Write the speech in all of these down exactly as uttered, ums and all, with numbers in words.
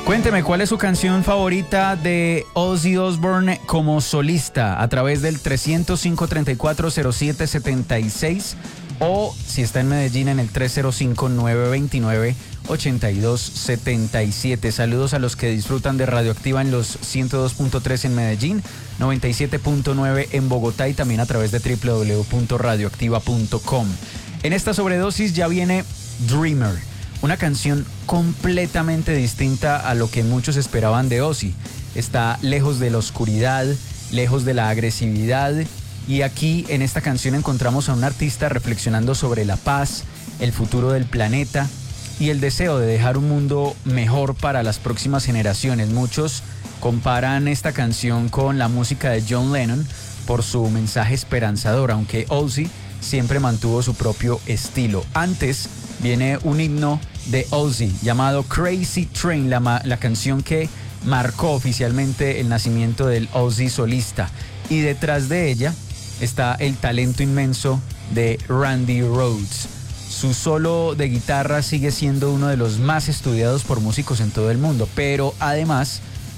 Cuénteme, ¿cuál es su canción favorita de Ozzy Osbourne como solista? A través del trescientos cinco, treinta y cuatro, cero siete, setenta y seis o si está en Medellín en el tres cero cinco, nueve dos nueve, ocho dos siete siete. Saludos a los que disfrutan de Radioactiva en los ciento dos punto tres en Medellín, noventa y siete punto nueve en Bogotá y también a través de doble u doble u doble u punto radioactiva punto com. En esta sobredosis ya viene Dreamer, una canción completamente distinta a lo que muchos esperaban de Ozzy. Está lejos de la oscuridad, lejos de la agresividad, y aquí en esta canción encontramos a un artista reflexionando sobre la paz, el futuro del planeta y el deseo de dejar un mundo mejor para las próximas generaciones. Muchos comparan esta canción con la música de John Lennon por su mensaje esperanzador, aunque Ozzy siempre mantuvo su propio estilo. Antes viene un himno de Ozzy llamado Crazy Train, la, la canción que marcó oficialmente el nacimiento del Ozzy solista, y detrás de ella está el talento inmenso de Randy Rhoads. Su solo de guitarra sigue siendo uno de los más estudiados por músicos en todo el mundo, pero además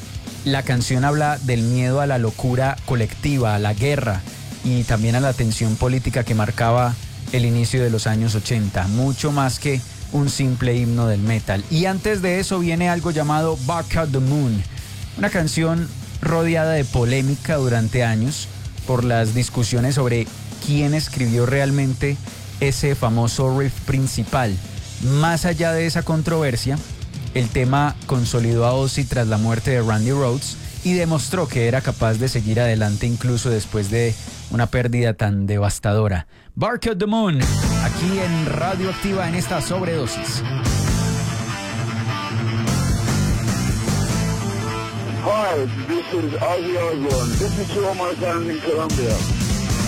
la canción habla del miedo a la locura colectiva, a la guerra y también a la tensión política que marcaba el inicio de los años ochenta, mucho más que un simple himno del metal. Y antes de eso viene algo llamado Bark at the Moon, una canción rodeada de polémica durante años por las discusiones sobre quién escribió realmente ese famoso riff principal. Más allá de esa controversia, el tema consolidó a Ozzy tras la muerte de Randy Rhoads y demostró que era capaz de seguir adelante incluso después de una pérdida tan devastadora. Bark at the Moon, aquí en Radioactiva en esta sobredosis. Hi, this is Ozzy Osbourne. This is Omar Sound in Colombia.